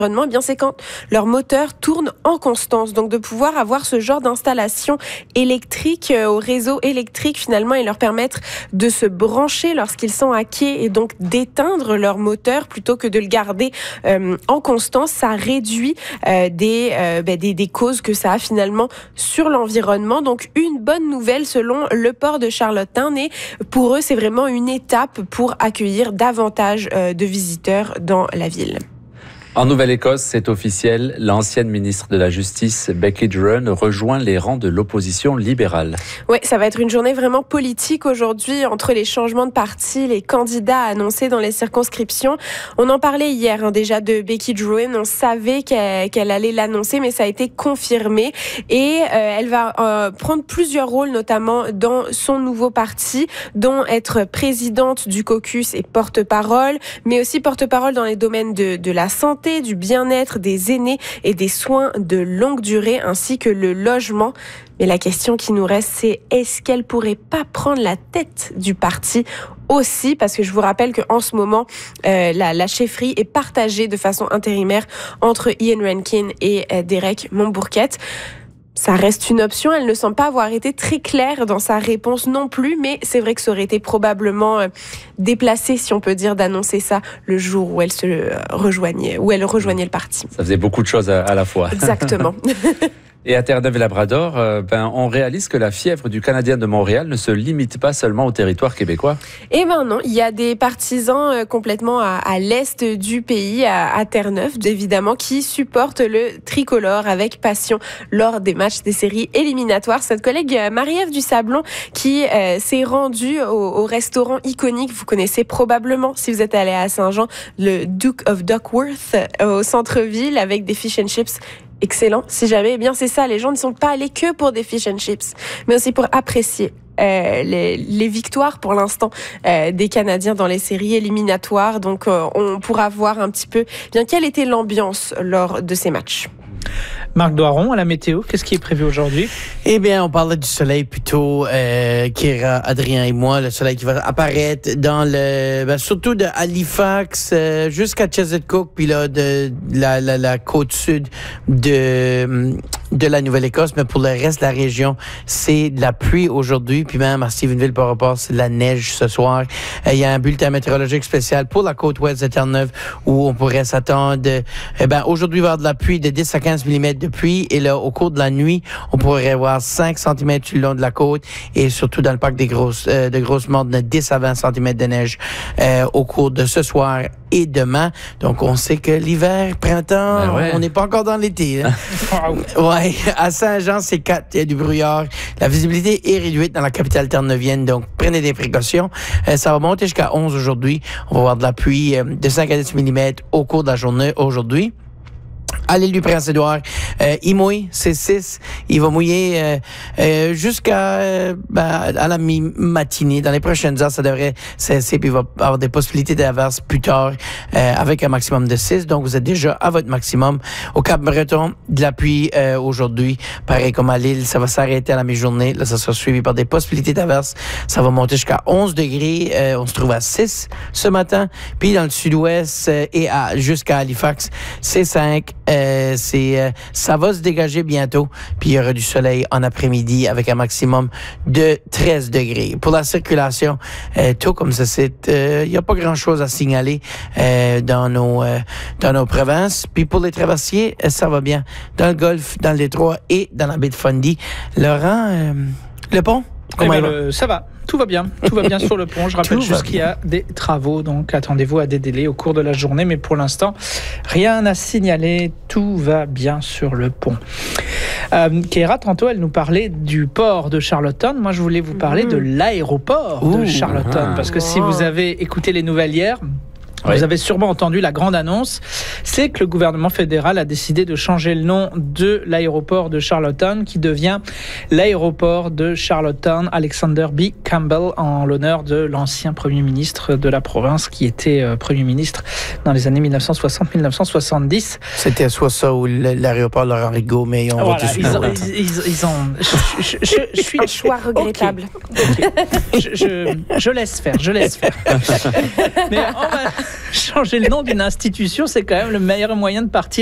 Eh bien, c'est quand leur moteur tourne en constance. Donc, de pouvoir avoir ce genre d'installation électrique au réseau électrique, finalement, et leur permettre de se brancher lorsqu'ils sont à quai et donc d'éteindre leur moteur plutôt que de le garder en constance, ça réduit des causes que ça a finalement sur l'environnement. Donc, une bonne nouvelle selon le port de Charlottetown. Et pour eux, c'est vraiment une étape pour accueillir davantage de visiteurs dans la ville. En Nouvelle-Écosse, c'est officiel, l'ancienne ministre de la Justice, Becky Drouin, rejoint les rangs de l'opposition libérale. Oui, ça va être une journée vraiment politique aujourd'hui entre les changements de parti, les candidats annoncés dans les circonscriptions. On en parlait hier déjà de Becky Drouin, on savait qu'elle allait l'annoncer, mais ça a été confirmé. Et elle va prendre plusieurs rôles, notamment dans son nouveau parti, dont être présidente du caucus et porte-parole, mais aussi porte-parole dans les domaines de la santé, du bien-être des aînés et des soins de longue durée, ainsi que le logement. Mais la question qui nous reste, c'est est-ce qu'elle pourrait pas prendre la tête du parti aussi? Parce que je vous rappelle qu'en ce moment, la chefferie est partagée de façon intérimaire entre Ian Rankin et Derek Mombourquette. Ça reste une option, elle ne semble pas avoir été très claire dans sa réponse non plus, mais c'est vrai que ça aurait été probablement déplacé, si on peut dire, d'annoncer ça le jour où elle rejoignait le parti. Ça faisait beaucoup de choses à la fois. Exactement. Et à Terre-Neuve et Labrador, on réalise que la fièvre du Canadien de Montréal ne se limite pas seulement au territoire québécois. Eh ben non, il y a des partisans complètement à l'est du pays, à Terre-Neuve, évidemment, qui supportent le tricolore avec passion lors des matchs des séries éliminatoires. Cette collègue Marie-Ève Dusablon qui s'est rendue au restaurant iconique, vous connaissez probablement si vous êtes allé à Saint-Jean, le Duke of Duckworth au centre-ville avec des fish and chips. Excellent. Si jamais, eh bien c'est ça, les gens ne sont pas allés que pour des fish and chips, mais aussi pour apprécier les victoires pour l'instant des Canadiens dans les séries éliminatoires. Donc on pourra voir un petit peu bien quelle était l'ambiance lors de ces matchs. Marc Doiron, à la météo, qu'est-ce qui est prévu aujourd'hui? Eh bien, on parlait du soleil plutôt, Kira, Adrien et moi, le soleil qui va apparaître dans surtout de Halifax jusqu'à Chesapeake, puis là, de la côte sud de la Nouvelle-Écosse, mais pour le reste de la région, c'est de la pluie aujourd'hui, puis même à Stephenville par rapport, c'est de la neige ce soir. Il y a un bulletin météorologique spécial pour la côte ouest de Terre-Neuve où on pourrait s'attendre, aujourd'hui, il va y avoir de la pluie de 10 à 15 mm de pluie, et là, au cours de la nuit, on pourrait voir 5 cm le long de la côte, et surtout dans le parc de Grosse-Morte, de 10 à 20 cm de neige au cours de ce soir et demain. Donc, on sait que l'hiver, printemps, on n'est pas encore dans l'été. Hein? Ouais, à Saint-Jean, c'est 4, il y a du brouillard. La visibilité est réduite dans la capitale terre-neuvienne, donc prenez des précautions. Ça va monter jusqu'à 11 aujourd'hui. On va avoir de la pluie de 5 à 10 mm au cours de la journée aujourd'hui. À l'île du Prince-Édouard, il mouille, c'est 6. Il va mouiller jusqu'à à la mi-matinée. Dans les prochaines heures, ça devrait cesser, puis il va avoir des possibilités d'averses plus tard avec un maximum de 6. Donc, vous êtes déjà à votre maximum. Au Cap-Breton, de la pluie aujourd'hui. Pareil comme à l'île, ça va s'arrêter à la mi-journée. Là, ça sera suivi par des possibilités d'averses. Ça va monter jusqu'à 11 degrés. On se trouve à 6 ce matin. Puis dans le sud-ouest et jusqu'à Halifax, c'est 5. Ça va se dégager bientôt, puis il y aura du soleil en après-midi avec un maximum de 13 degrés. Pour la circulation, tout comme ça, il n'y a pas grand-chose à signaler dans nos provinces. Puis pour les traversiers, ça va bien dans le Golfe, dans le Détroit et dans la baie de Fundy. Laurent, le pont? Ça va. Tout va bien sur le pont. Je rappelle juste qu'il y a des travaux, donc attendez-vous à des délais au cours de la journée, mais pour l'instant, rien à signaler, tout va bien sur le pont. Keira, tantôt, elle nous parlait du port de Charlottetown. Moi, je voulais vous parler de l'aéroport de Charlottetown, parce que si vous avez écouté les nouvelles hier, vous avez sûrement entendu la grande annonce, c'est que le gouvernement fédéral a décidé de changer le nom de l'aéroport de Charlottetown, qui devient l'aéroport de Charlottetown Alexander B. Campbell, en l'honneur de l'ancien premier ministre de la province, qui était premier ministre dans les années 1960-1970. C'était soit ça ou l'aéroport Laurent Rigaud, mais on va ils ont... Je suis... Un choix regrettable. Okay. Je laisse faire. Mais changer le nom d'une institution, c'est quand même le meilleur moyen de partir